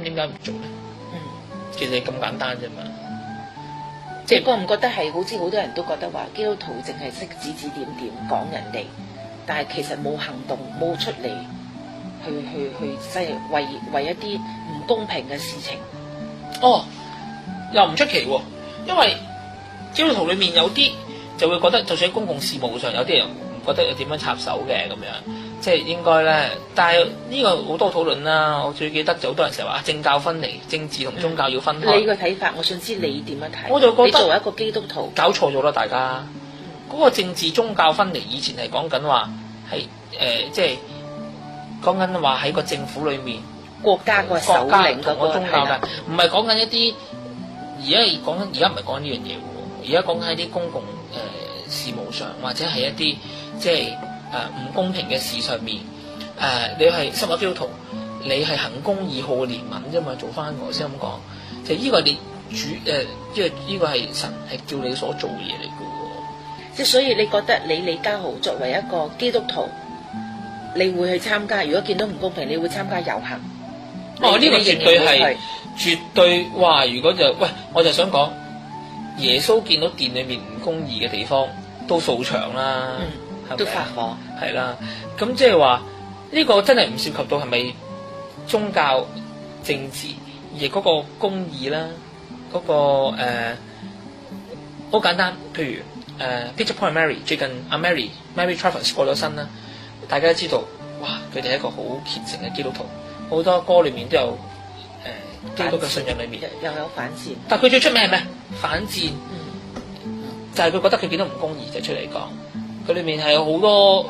點解唔做咧？ 嗯， 其實咁簡單啫嘛。 即係覺唔覺得係好似好多人都覺得話基督徒淨係識指指點點講人哋，但係其實冇行動，冇出嚟去即係為一啲唔公平嘅事情。 哦，又唔出奇喎，因為基督徒裏面有啲就會覺得，就算喺公共事務上，有啲人唔覺得有點樣插手嘅咁樣，即係應該咧。但係呢個好多討論啦。我最記得就好多人成日話政教分離，政治同宗教要分開。 你嘅睇法，我想知你點樣睇？ 我就覺得你作為一個基督徒， 搞錯咗啦，大家嗰個政治宗教分離以前係講緊話係即係講緊話喺個政府裏面。 國家個首領嗰個宗教㗎，唔係講緊一啲而家唔係講緊呢樣嘢喎，而家講緊一啲公共事務上，或者係一啲即係唔公平嘅事上面，你係身為基督徒，你係行公義、好憐憫啫嘛，做翻我先咁講，就係呢個你即係呢個係神係叫你所做嘅嘢嚟嘅喎。 即係所以你覺得李家豪作為一個基督徒，你會去參加？如果見到唔公平，你會參加遊行？ 哦，呢個絕對係絕對哇！如果喂，我就想講，耶穌見到殿裏面唔公義嘅地方都掃場啦，係咪？ 都發火， 係啦。咁即係話呢個真係唔涉及到係咪宗教政治，而嗰個公義啦，嗰個好簡單。譬如Peter Paul and Mary 最近阿 Mary Travis 過咗身啦，大家都知道，哇！佢哋係一個好虔誠嘅基督徒。好多歌裏面都有基督嘅信仰裏面又有反戰， 但係佢最出名係咩？反戰，就係佢覺得佢見到唔公義就出嚟講。佢裏面係有好多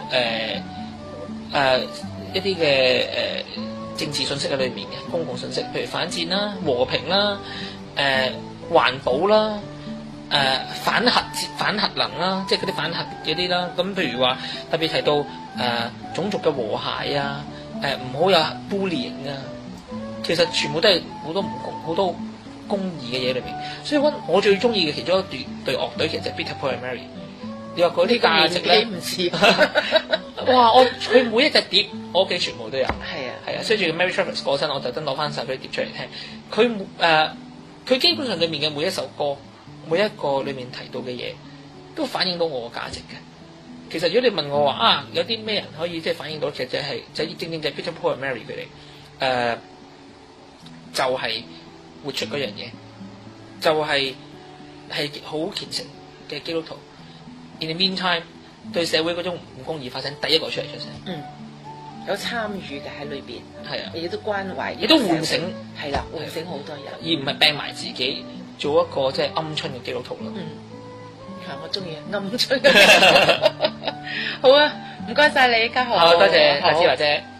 一啲嘅政治信息喺裏面嘅公共信息，譬如反戰啦、和平啦、環保啦、反核能啦，即係嗰啲反核嗰啲啦。咁譬如話特別提到種族嘅和諧啊。唔好有 bullying 啊！其實全部都係好多公義嘅嘢裏面，所以我最中意嘅其中一隊樂隊其實係 Peter Paul and Mary。你話嗰啲價值咧， 唔似哇！佢每一隻碟我屋企全部都有， 係啊， 所以住 Mary Travis 過身，我特登攞翻晒佢啲碟出嚟聽。佢基本上裏面嘅每一首歌，每一個裏面提到嘅嘢，都反映到我嘅價值嘅。其實如果你問我話有啲咩人可以即係反映到，其實正正就係 Peter Paul and Mary 佢哋就係活出嗰樣嘢，就係好虔誠嘅基督徒。In the meantime， 對社會嗰種唔公義發生，第一個出聲。 有參與嘅喺裏邊， 係啊， 亦都關懷， 亦都喚醒， 係啦，喚醒好多人， 而唔係病埋自己做一個即係鵪鶉嘅基督徒咯。 我中意鵪鶉。好啊，唔該晒你，家豪。 好，多謝阿芝華姐。